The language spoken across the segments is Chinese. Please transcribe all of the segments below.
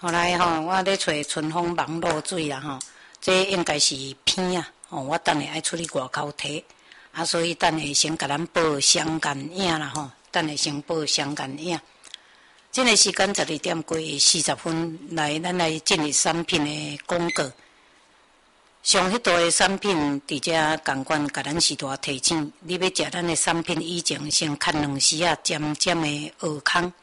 后来我咧找春风网络水啦这应该是片啊我等下爱出去外口摕所以等下先甲咱报相干影啦等下先报相干影。这个时间12点过40分，咱来进入产品的广告。上迄道的产品，伫遮共款甲咱时代提醒，你要食咱的产品以前，先看2时啊尖尖的蚵壳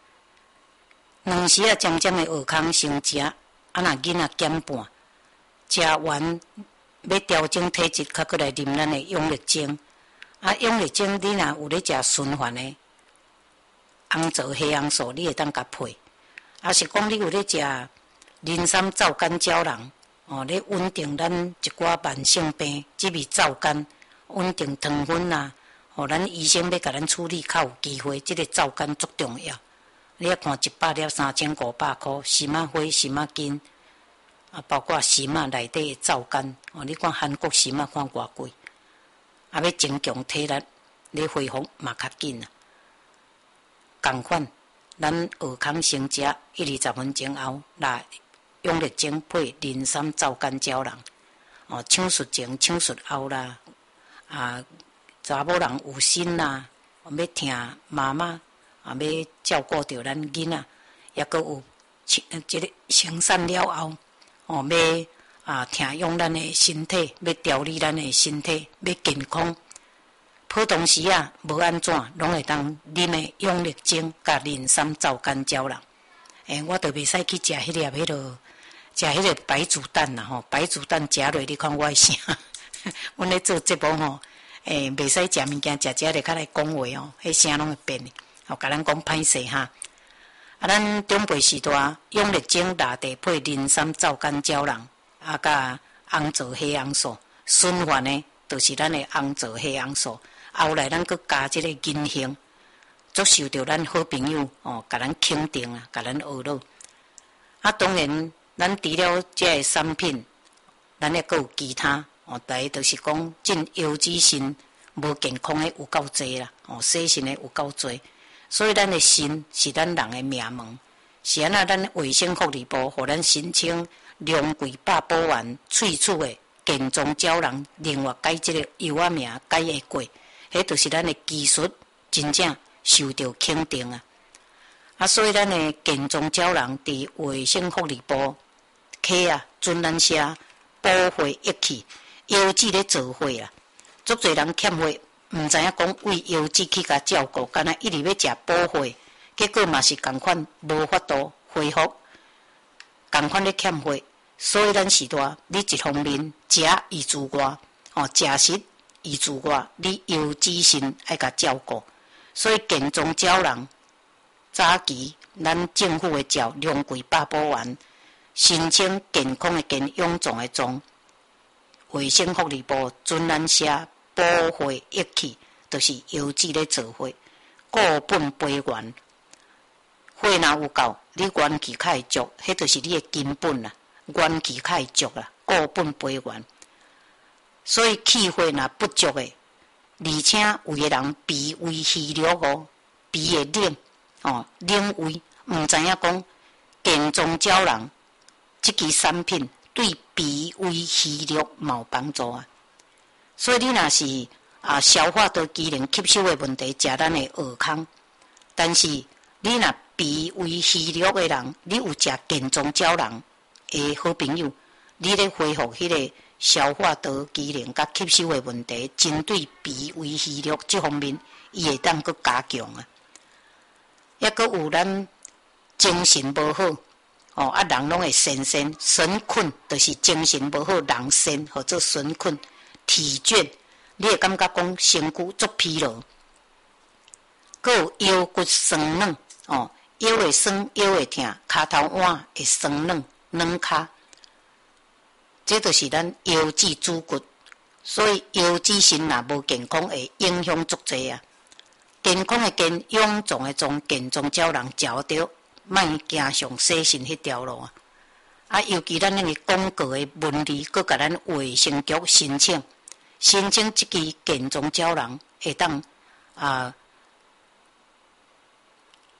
，2时啊尖尖的蚵壳先食，若囡仔减半，食完要调整体质，较过来啉咱的养力精。养力精你若有咧食循环的红枣黑红素，你会当甲配。是讲你有咧食磷酸皂苷胶囊。咧稳定咱一寡慢性病，即味皂苷稳定糖分啦，咱医生要甲咱处理较有机会，即个皂苷足重要。你看100粒3500块，荨仔花、荨仔筋，包括荨仔内底的皂苷，你看韩国荨仔看偌贵，要增强体力，你恢复嘛较紧啊。共款，咱蚵壳先食1-20分钟后来。养力精配磷酸皂苷胶囊，手术前、手术后啦，查某人有心啦，要听妈妈要照顾着咱囡仔，也阁有即个生产了后，要听用咱的身体，要调理咱的身体，要健康。普通时无安怎，拢会当啉的养力精甲磷酸皂苷胶囊。我著袂使去食迄粒迄落。食迄个白煮蛋啦白煮蛋食落，你看我啥？阮咧做节目袂使食物件，食咧较来讲话迄声拢会变的。甲咱讲歹势哈。咱中辈时代养力精拿地配磷酸皂苷胶囊，甲红枣黑红素，循环的就是咱的红枣黑红素。后来咱佫加即个银杏，足受到咱好朋友甲咱肯定啊，甲咱学乐。当然。咱除了这个产品，咱也阁有其他第一就是讲进油脂性无健康的有够济啦，洗肾的有够济，所以咱的肾是咱人的命门。是安那咱卫生福利部互咱申请龙桂百宝丸萃取的健壮胶囊，另外改即个药啊名改会过，迄就是咱的技术真正受到肯定啊。所以咱的健壮胶囊伫卫生福利部。准咱写保血益气，药剂咧做伙啦。足侪人欠血，毋知影讲为药剂去甲照顾，干那一直要食保血，结果嘛是共款无法度恢复，共款咧欠血。所以咱时代，你一方面食以自外，食食以自外，你药剂性爱甲照顾。所以健壮胶囊早期咱政府会照龙桂百宝丸。申请健康的健养壮的壮，卫生福利部准咱写保血益气，就是药剂咧做伙，固本培元。血若有够，你元气较会足，迄就是你的根本啦。元气较会足啦，固本培元。所以气血若不足的，而且有个人脾胃虚弱脾会冷冷胃，毋知影讲健壮胶囊。这支产品对脾胃虚弱嘛有帮助啊，所以你若是消化道机能吸收的问题，食咱的蚵壳，但是你若脾胃虚弱的人，你有食健壮胶囊的好朋友，你咧恢复迄个消化道机能甲吸收的问题，针对脾胃虚弱这方面，伊会当佫加强啊，抑佫有咱精神无好。人拢会神困，就是精神无好，人神或者神困、体倦，你会感觉讲身躯足疲劳，佫有腰骨酸软，腰会酸，腰会痛，骹头腕会酸软，软骹，这就是咱腰肌主骨，所以腰肌性若无健康，会影响足济啊。健康的健，臃肿的壮，健壮胶囊食着。莫行上洗肾迄条路尤其咱那个广告的文字，佮甲咱卫生局申请即支健壮胶囊，会当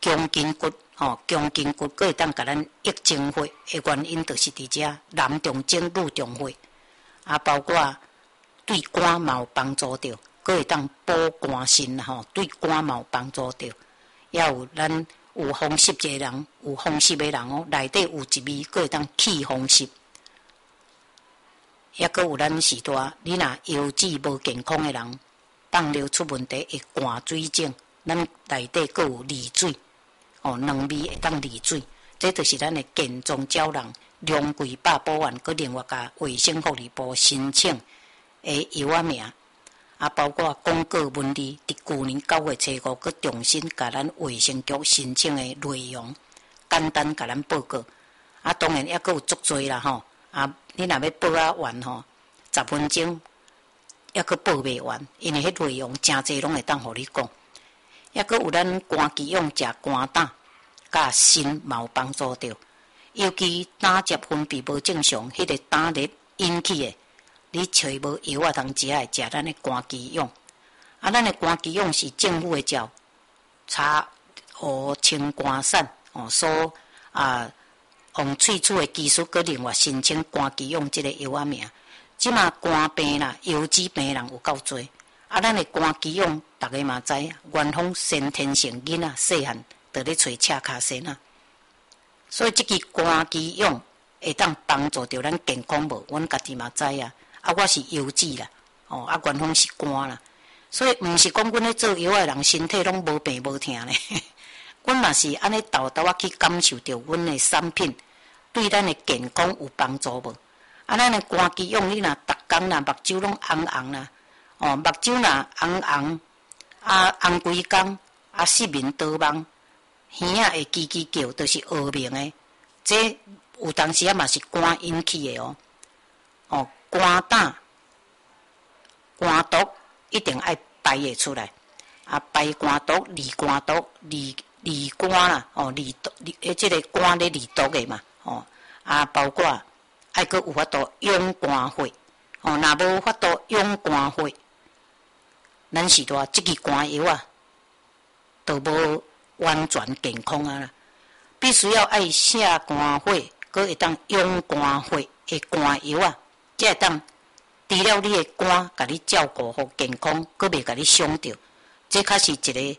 强筋骨，强筋骨，佫会当甲咱益精血的原因，就是伫遮男中经、女中血，包括对肝嘛有帮助着，佫会当补肝肾对肝嘛有帮助着。也有咱有风湿的人，有风湿的人内底有一味，佫会当去风湿。也佫有咱时代，你若腰子无健康的人，放尿出问题会灌水肿，咱内底佫有利水，两味会当利水，这就是咱的健壮胶囊龙桂八补丸，佫另外甲卫生福利部申请的药仔名。包括广告文字，伫去年9月初5，佫重新甲咱卫生局申请的内容，简单甲咱报告。当然也佫有足多啦你若要报完10分钟也佫报袂完，因为迄内容真济拢会当互你讲。也佫有咱肝肌用食肝胆，甲肾嘛有帮助着。尤其胆汁分泌无正常，迄个胆粒引起的。你找无药通食的，食咱的肝肌用。咱的肝肌用是政府的照查清肝散所用萃取的技术，佮另外申请肝肌用这个药仔名。即马肝病啦、腰子病人有够多，咱的肝肌用，大家嘛知，原封先天性囡仔细汉就咧找赤卡身啊。所以这支肝肌用会当帮助着咱健康无？阮家己嘛知啊。我是腰子啦，原封是肝啦，所以毋是讲阮咧做药的人身体拢无病无痛咧，阮嘛是安尼豆豆去感受着阮的产品对咱的健康有帮助无？咱的肝肌用，你若逐工啦，目睭拢红红啦，目睭若红红，红规工，失眠多梦，耳仔会叽叽叫，就是恶眠的，这有当时嘛是肝引起的肝胆、肝毒一定爱排会出来，排肝毒、利肝毒、利肝啦，这个肝咧利毒的嘛，包括爱佫有法度养肝血，若无法度养肝血，咱是说这支肝药都无完全健康啦。必须要爱下肝血，佫会当养肝血的肝药才会当除了你的肝，甲你照顾好健康，佫袂甲你伤着，这较是一个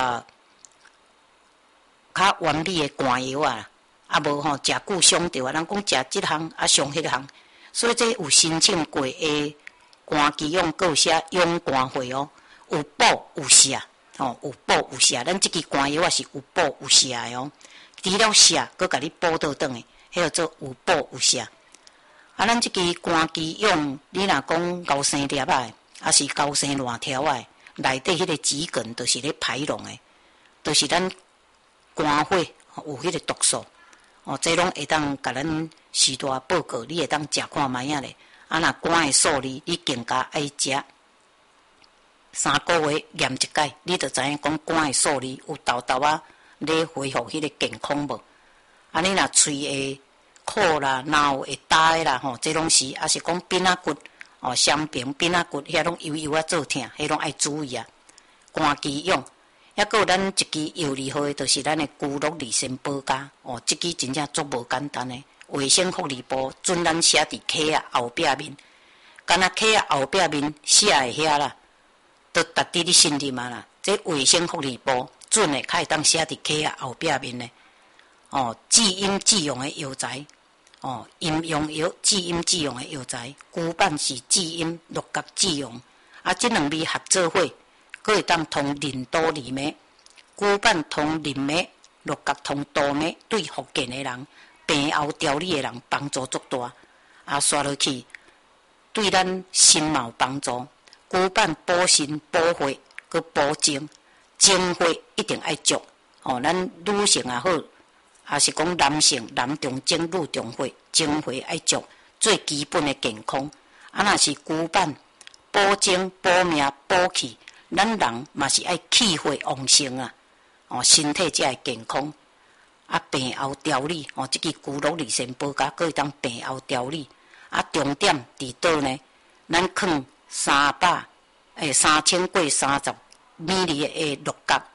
较完美的肝药无食久伤着人讲食这项伤迄项，所以这有申请过的肝肌用，佫有写养肝血有补有泻有补有泻，咱这支肝药是有补有泻的除了泻，佫甲你补倒转的，迄叫做有补有泻。咱这支肝肌用，你若讲高生粒是高生烂条内底迄个脂根，就是咧排脓的，就是咱肝血有迄个毒素。这拢会当甲咱时代报告，你会当食看卖咧。若肝的数字，你更加爱食3个月验一解，你就知影讲肝的数字有豆豆咧恢复迄个健康无？你若喙会苦啦、脑会焦的啦，这拢是，是讲鼻仔骨双平鼻仔骨遐拢油油做痛，迄拢爱注意肝肌用。也佫有咱一支药2号的，就是咱的居乐利参保加这支真正足无简单的。卫生福利部准咱写伫卡后壁面，敢若卡后壁面写的遐啦，都值得你信任啦。这卫生福利部准的，较会当写伫卡后壁面的。即饮即用的药材，饮用药即饮即用的药材，骨板是即饮，鹿角即用，这两味合作伙。佫会当通任督二脉，骨板通任脉，鹿角通督脉，对福建的人、病后调理的人帮助足大。刷落去，对咱心嘛有帮助。骨板补肾、补血、佮补精，精血一定爱足。咱女性也好，也是讲男性、男中精、女中血，精血爱足，最基本的健康。若是骨板补精、补命、补气。咱人嘛是爱气血旺盛身体才会健康。病后调理这支居乐利参保加，佫会当病后调理。重点伫倒呢？咱放3000过30ml的鹿角，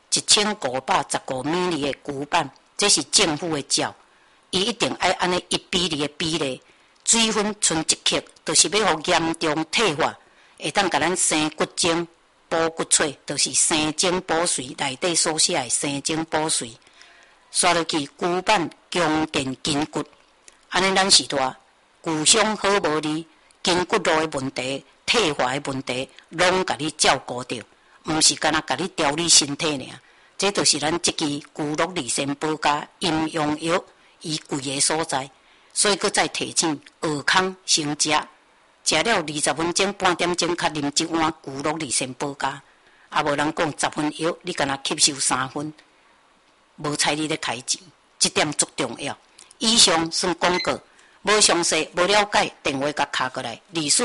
1515米的骨板，这是政府的照，伊一定爱安尼1比2的比例，水分剩1克，就是要互严重退化，会当甲咱生骨精、补骨髓，就是生精补髓内底所写的生精补髓。刷落去骨板强健筋骨，安尼咱是大骨伤好无利，筋骨路的问题、退化的问题，拢甲你照顾着，毋是干那甲你调理身体尔。这就是咱即支骨碌利肾保加阴阳药伊贵的所在。所以搁再提醒，下空先食，食了20分钟、半点钟，较啉一碗骨碌利肾保加。啊，无人讲10分药，你干那吸收3分。无采你咧开钱，这点足重要。以上算广告，无详细、无了解，电话甲卡过来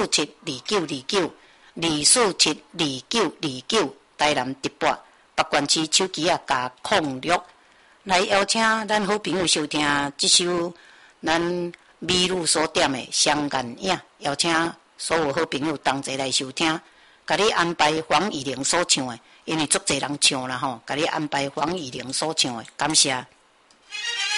2472929，2472929，台南直播，北关区手机啊加06，来邀请咱好朋友收听这首咱美女所点的《双眼影》，邀请所有好朋友同齐来收听，甲你安排黄义玲所唱的。因为足侪人唱啦吼，甲你安排黄义玲所唱的，感谢。